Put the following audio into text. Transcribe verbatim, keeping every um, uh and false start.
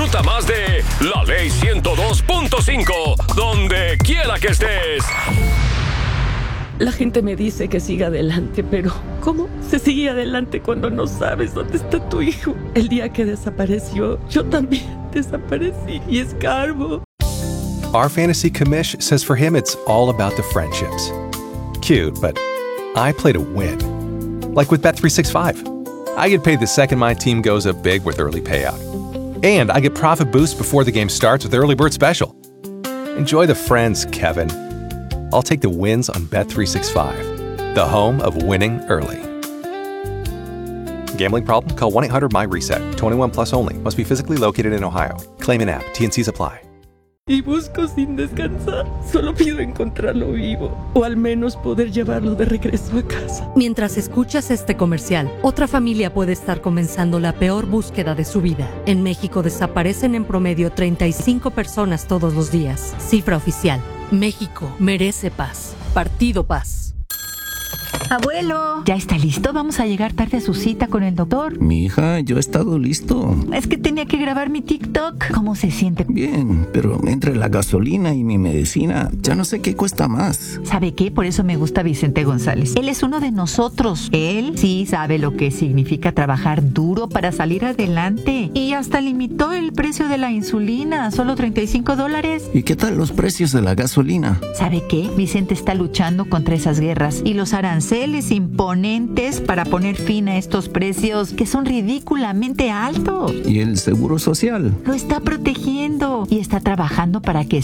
disfruta más de La Ley ciento dos punto cinco, donde quiera que estés. La gente me dice que siga adelante, pero ¿cómo se sigue adelante cuando no sabes dónde está tu hijo? El día que desapareció, yo también desaparecí y escarbo. Our fantasy commish says for him it's all about the friendships. Cute, but I play to win. Like with Bet three sixty-five. I get paid the second my team goes up big with early payout. And I get profit boost before the game starts with Early Bird Special. Enjoy the friends, Kevin. I'll take the wins on Bet three sixty-five, the home of winning early. Gambling problem? Call one eight hundred M Y RESET. twenty-one plus only. Must be physically located in Ohio. Claim in app. T and Cs apply. Y busco sin descansar. Solo pido encontrarlo vivo, o al menos poder llevarlo de regreso a casa. Mientras escuchas este comercial, otra familia puede estar comenzando la peor búsqueda de su vida. En México desaparecen en promedio treinta y cinco personas todos los días. Cifra oficial. México merece paz. Partido Paz. Abuelo, ¿ya está listo? Vamos a llegar tarde a su cita con el doctor. Mi hija, yo he estado listo. Es que tenía que grabar mi TikTok. ¿Cómo se siente? Bien, pero entre la gasolina y mi medicina, ya no sé qué cuesta más. ¿Sabe qué? Por eso me gusta Vicente González. Él es uno de nosotros. Él sí sabe lo que significa trabajar duro para salir adelante. Y hasta limitó el precio de la insulina, solo treinta y cinco dólares. ¿Y qué tal los precios de la gasolina? ¿Sabe qué? Vicente está luchando contra esas guerras y los aranceles imponentes para poner fin a estos precios que son ridículamente altos. ¿Y el seguro social? Lo está protegiendo y está trabajando para que